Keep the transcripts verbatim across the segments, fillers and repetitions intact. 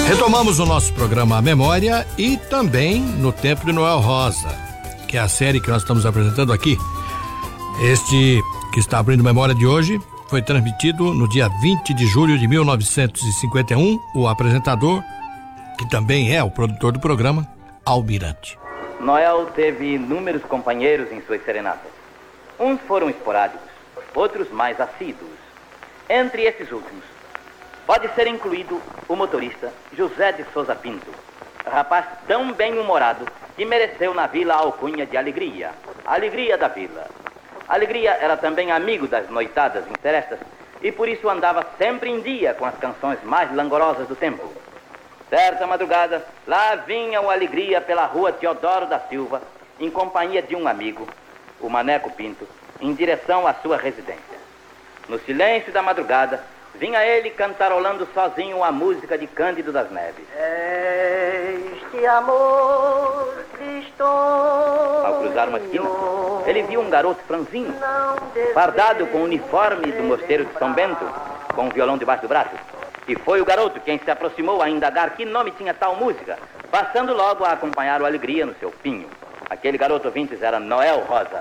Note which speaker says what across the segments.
Speaker 1: Retomamos o nosso programa A Memória e também no Tempo de Noel Rosa, que é a série que nós estamos apresentando aqui. Este que está abrindo memória de hoje foi transmitido no dia vinte de julho de mil novecentos e cinquenta e um. O apresentador, que também é o produtor do programa, Almirante.
Speaker 2: Noel teve inúmeros companheiros em suas serenatas. Uns foram esporádicos, outros mais assíduos. Entre esses últimos, pode ser incluído o motorista José de Souza Pinto, rapaz tão bem-humorado que mereceu na vila a alcunha de Alegria, Alegria da Vila. Alegria era também amigo das noitadas em serestas e por isso andava sempre em dia com as canções mais langorosas do tempo. Certa madrugada, lá vinha o Alegria pela rua Teodoro da Silva, em companhia de um amigo, o Maneco Pinto, em direção à sua residência. No silêncio da madrugada, vinha ele cantarolando sozinho a música de Cândido das Neves.
Speaker 3: Este amor tristonho.
Speaker 2: Ao cruzar uma esquina, ele viu um garoto franzino, fardado com o uniforme do mosteiro de São Bento, com um violão debaixo do braço. E foi o garoto quem se aproximou a indagar que nome tinha tal música, passando logo a acompanhar o Alegria no seu pinho. Aquele garoto ouvintes era Noel Rosa.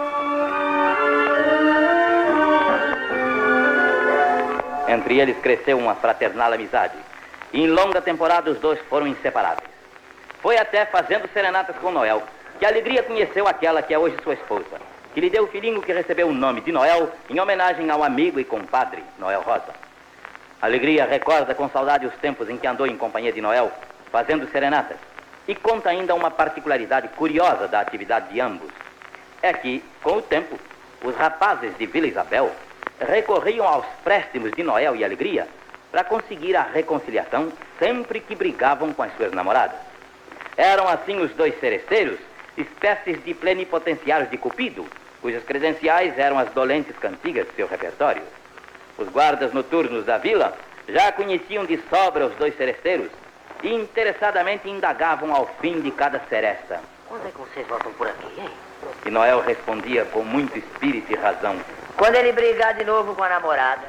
Speaker 2: Entre eles cresceu uma fraternal amizade. E em longa temporada os dois foram inseparáveis. Foi até fazendo serenatas com Noel que a Alegria conheceu aquela que é hoje sua esposa, que lhe deu o filhinho que recebeu o nome de Noel em homenagem ao amigo e compadre Noel Rosa. A Alegria recorda com saudade os tempos em que andou em companhia de Noel, fazendo serenatas, e conta ainda uma particularidade curiosa da atividade de ambos. É que, com o tempo, os rapazes de Vila Isabel recorriam aos préstimos de Noel e Alegria para conseguir a reconciliação sempre que brigavam com as suas namoradas. Eram assim os dois seresteiros, espécies de plenipotenciários de Cupido, cujas credenciais eram as dolentes cantigas de seu repertório. Os guardas noturnos da vila já conheciam de sobra os dois seresteiros e interessadamente indagavam ao fim de cada seresta.
Speaker 3: Quando é que vocês voltam por aqui, hein?
Speaker 2: E Noel respondia com muito espírito e razão.
Speaker 3: Quando ele brigar de novo com a namorada.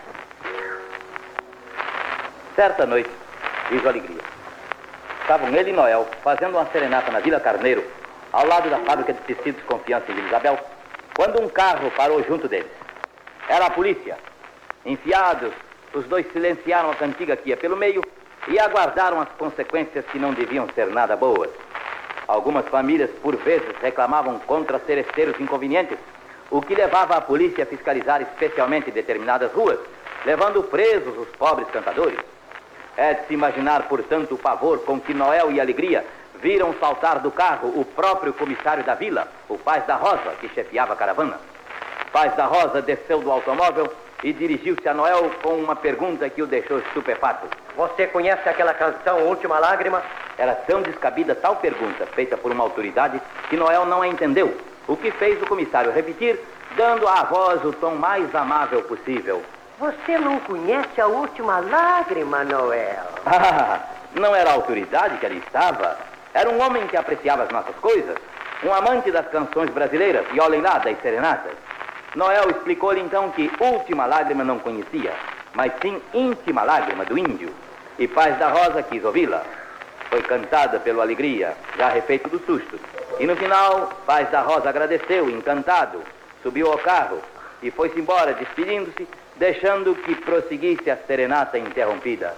Speaker 2: Certa noite, diz o Alegria, estavam ele e Noel fazendo uma serenata na Vila Carneiro, ao lado da fábrica de tecidos Confiança em Vila Isabel, quando um carro parou junto deles. Era a polícia. Enfiados, os dois silenciaram a cantiga que ia pelo meio e aguardaram as consequências que não deviam ser nada boas. Algumas famílias, por vezes, reclamavam contra seresteiros inconvenientes, o que levava a polícia a fiscalizar especialmente determinadas ruas, levando presos os pobres cantadores. É de se imaginar, portanto, o pavor com que Noel e Alegria viram saltar do carro o próprio comissário da vila, o Paz da Rosa, que chefiava a caravana. Paz da Rosa desceu do automóvel e dirigiu-se a Noel com uma pergunta que o deixou estupefato.
Speaker 4: Você conhece aquela canção Última Lágrima?
Speaker 2: Era tão descabida tal pergunta, feita por uma autoridade, que Noel não a entendeu, o que fez o comissário repetir, dando à voz o tom mais amável possível.
Speaker 3: Você não conhece a Última Lágrima, Noel?
Speaker 2: Ah, não era a autoridade que ali estava. Era um homem que apreciava as nossas coisas, um amante das canções brasileiras e, olhem lá, das serenatas. Noel explicou-lhe então que Última Lágrima não conhecia, mas sim Íntima Lágrima do Índio. E Paz da Rosa quis ouvi-la. Foi cantada pelo Alegria, já refeito do susto. E no final, Paz da Rosa agradeceu, encantado, subiu ao carro e foi-se embora, despedindo-se, deixando que prosseguisse a serenata interrompida.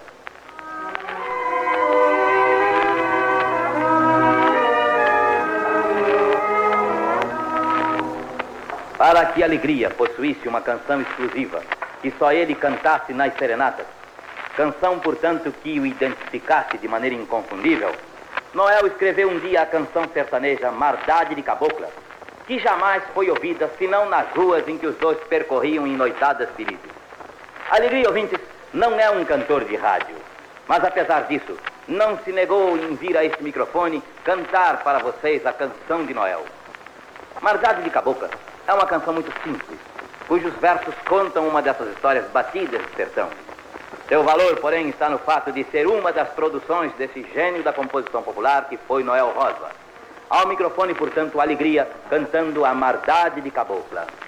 Speaker 2: Para que Alegria possuísse uma canção exclusiva, que só ele cantasse nas serenatas, canção, portanto, que o identificasse de maneira inconfundível, Noel escreveu um dia a canção sertaneja Mardade de Cabocla, que jamais foi ouvida senão nas ruas em que os dois percorriam em noitadas felizes. Alegria, ouvintes, não é um cantor de rádio, mas apesar disso, não se negou em vir a este microfone cantar para vocês a canção de Noel. Mardade de Cabocla é uma canção muito simples, cujos versos contam uma dessas histórias batidas do sertão. Seu valor, porém, está no fato de ser uma das produções desse gênio da composição popular que foi Noel Rosa. Ao microfone, portanto, Alegria, cantando a Mardade de Cabocla.